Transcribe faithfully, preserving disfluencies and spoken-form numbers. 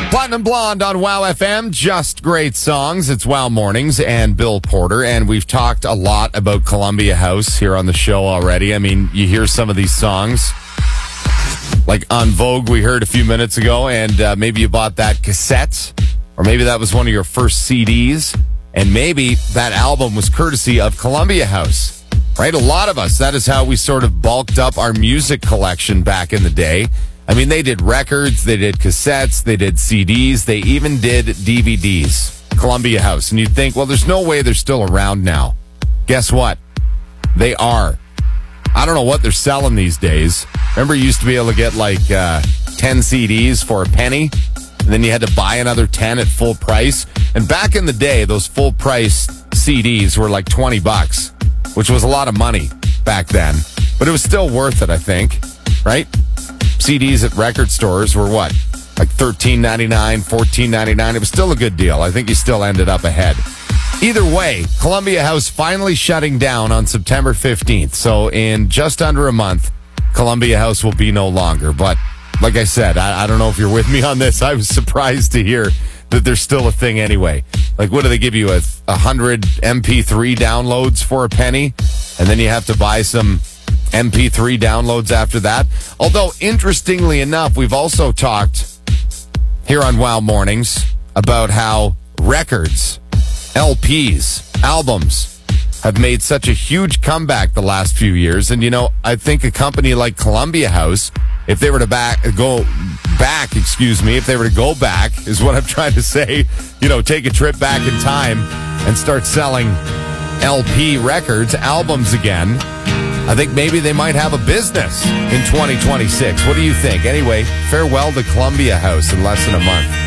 Platinum Blonde on Wow F M, just great songs. It's Wow Mornings and Bill Porter, and we've talked a lot about Columbia House here on the show already. I mean, you hear some of these songs, like On Vogue we heard a few minutes ago, and uh, maybe you bought that cassette, or maybe that was one of your first C Ds, and maybe that album was courtesy of Columbia House, right? A lot of us, that is how we sort of bulked up our music collection back in the day. I mean, they did records, they did cassettes, they did C Ds, they even did D V Ds. Columbia House. And you'd think, well, there's no way they're still around now. Guess what? They are. I don't know what they're selling these days. Remember, you used to be able to get like uh, ten C Ds for a penny, and then you had to buy another ten at full price. And back in the day, those full price C Ds were like twenty bucks, which was a lot of money back then. But it was still worth it, I think, right? C Ds at record stores were what? Like thirteen ninety-nine, fourteen ninety-nine. It was still a good deal. I think you still ended up ahead. Either way, Columbia House finally shutting down on September fifteenth. So in just under a month, Columbia House will be no longer. But like I said, I, I don't know if you're with me on this. I was surprised to hear that there's still a thing anyway. Like, what do they give you? A, a hundred M P three downloads for a penny? And then you have to buy some M P three downloads after that. Although, interestingly enough, we've also talked here on Wow Mornings about how records, L Ps, albums have made such a huge comeback the last few years. And, you know, I think a company like Columbia House, if they were to back, go back, excuse me, if they were to go back, is what I'm trying to say, you know, take a trip back in time and start selling L P records, albums again, I think maybe they might have a business in twenty twenty-six. What do you think? Anyway, farewell to Columbia House in less than a month.